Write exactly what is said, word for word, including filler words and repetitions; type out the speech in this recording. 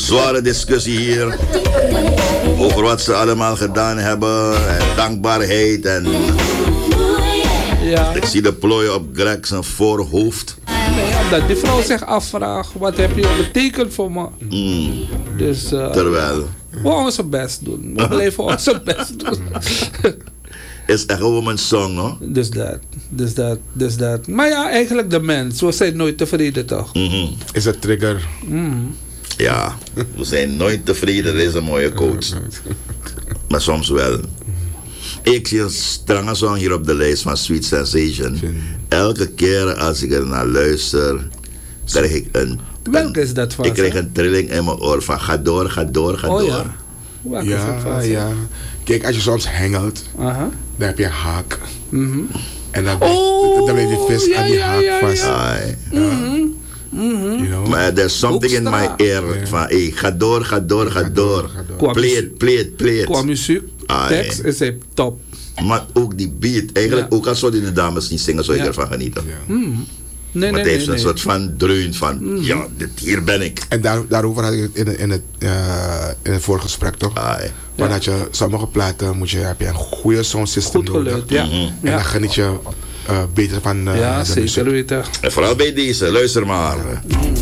zware discussie hier. Over wat ze allemaal gedaan hebben. En dankbaarheid. En Ja. ik zie de plooien op Greg zijn voorhoofd. Nee, omdat die vrouw zich afvraagt, wat heb je betekend voor me? Mm. Dus uh, Terwijl. we gaan onze best doen. We blijven onze best doen. Is echt een woman's song, hoor. Dus dat, dus dat, dus dat. Maar ja, eigenlijk de mens. We zijn nooit tevreden, toch? Mm-hmm. Is het trigger? Mm. Ja, we zijn nooit tevreden. Dat is een mooie coach. Maar soms wel. Ik zie een strange song hier op de lijst van Sweet Sensation. Elke keer als ik er naar luister, krijg ik een... Welke is dat van? Ik krijg een trilling in mijn oor van ga door, ga door, ga Oh door. ja. Welke is dat Ja, van? ja. Kijk, als je soms hengelt, Aha. dan heb je een haak. Mhm. En dan, Oh, dan blijft die vis ja, aan die ja, haak ja, vast. ja. Ai. Mhm. Mhm. You know? Maar there's something in my ear van hey, ga door, ga door, ga door. Qua Play muziek- it, play it, play it. Qua muziek, Ai. tekst is hij top. Maar ook die beat, eigenlijk Ja. ook al zouden de dames niet zingen, zou je Ja. ervan genieten. Ja. Mhm. Nee, Maar nee, het heeft nee, een nee. soort van dreun van, Mm. ja, dit, hier ben ik. En daar, daarover had ik het in, het- in, het, uh, in het vorige gesprek toch? Ai. Maar Ja. dat je sommige platen moet je, heb je een goede sound system Goed nodig. geluid, ja. Mhm. En Ja, dan geniet je uh, beter van uh, ja de muziek. zeker weten. En vooral bij deze, luister maar.